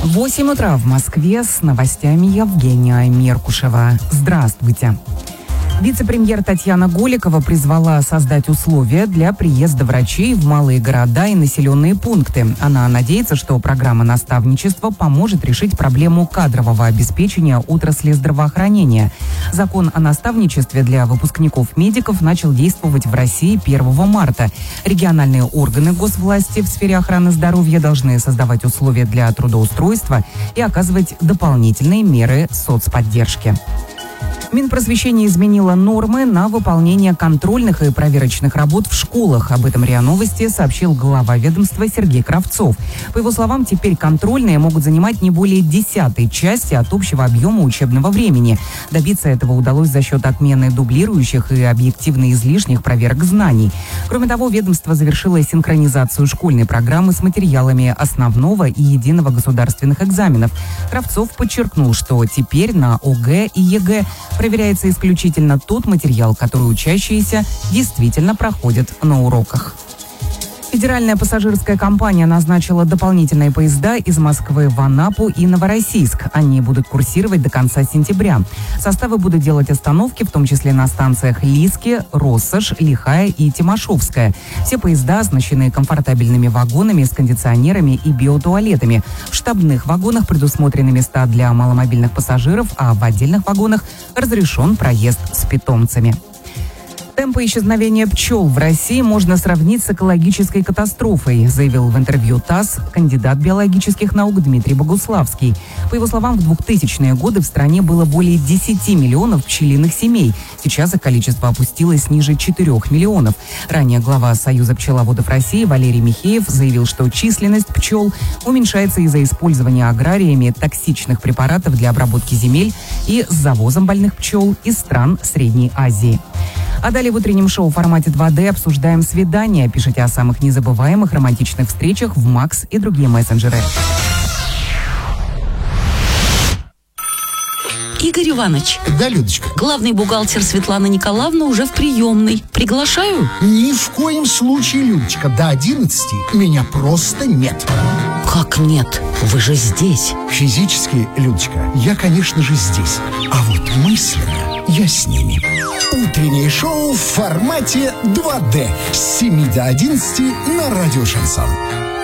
8 утра в Москве, с новостями Евгения Меркушева. Здравствуйте. Вице-премьер Татьяна Голикова призвала создать условия для приезда врачей в малые города и населенные пункты. Она надеется, что программа наставничества поможет решить проблему кадрового обеспечения отрасли здравоохранения. Закон о наставничестве для выпускников-медиков начал действовать в России 1 марта. Региональные органы госвласти в сфере охраны здоровья должны создавать условия для трудоустройства и оказывать дополнительные меры соцподдержки. Минпросвещение изменило нормы на выполнение контрольных и проверочных работ в школах. Об этом РИА Новости сообщил глава ведомства Сергей Кравцов. По его словам, теперь контрольные могут занимать не более 10% части от общего объема учебного времени. Добиться этого удалось за счет отмены дублирующих и объективно излишних проверок знаний. Кроме того, ведомство завершило синхронизацию школьной программы с материалами основного и единого государственных экзаменов. Кравцов подчеркнул, что теперь на ОГЭ и ЕГЭ проверяется исключительно тот материал, который учащиеся действительно проходят на уроках. Федеральная пассажирская компания назначила дополнительные поезда из Москвы в Анапу и Новороссийск. Они будут курсировать до конца сентября. Составы будут делать остановки, в том числе на станциях Лиски, Россошь, Лихая и Тимошевская. Все поезда оснащены комфортабельными вагонами с кондиционерами и биотуалетами. В штабных вагонах предусмотрены места для маломобильных пассажиров, а в отдельных вагонах разрешен проезд с питомцами. Темпы исчезновения пчел в России можно сравнить с экологической катастрофой, заявил в интервью ТАСС кандидат биологических наук Дмитрий Богуславский. По его словам, в 2000-е годы в стране было более 10 миллионов пчелиных семей. Сейчас их количество опустилось ниже 4 миллионов. Ранее глава Союза пчеловодов России Валерий Михеев заявил, что численность пчел уменьшается из-за использования аграриями токсичных препаратов для обработки земель и с завозом больных пчел из стран Средней Азии. А далее в утреннем шоу в формате 2D обсуждаем свидания. Пишите о самых незабываемых романтичных встречах в Макс и другие мессенджеры. Игорь Иванович. Да, Людочка. Главный бухгалтер Светлана Николаевна уже в приемной. Приглашаю? Ни в коем случае, Людочка. До 11 меня просто нет. Как нет? Вы же здесь. Физически, Людочка, я, конечно же, здесь. А вот мысленно я с ними. Утреннее шоу в формате 2D с 7 до 11 на радио «Шансон».